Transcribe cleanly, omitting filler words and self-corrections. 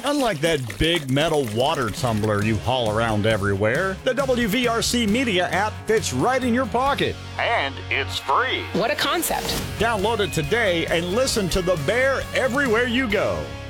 Unlike that big metal water tumbler you haul around everywhere, the WVRC Media app fits right in your pocket. And it's free. What a concept. Download it today and listen to The Bear everywhere you go.